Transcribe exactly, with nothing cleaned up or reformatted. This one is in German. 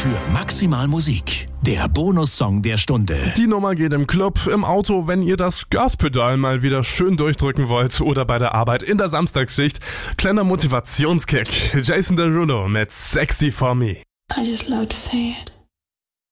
für maximal Musik. Der Bonussong der Stunde. Die Nummer geht im Club, im Auto, wenn ihr das Gaspedal mal wieder schön durchdrücken wollt oder bei der Arbeit in der Samstagsschicht. Kleiner Motivationskick. Jason Derulo mit Sexy for Me. I just love to say it.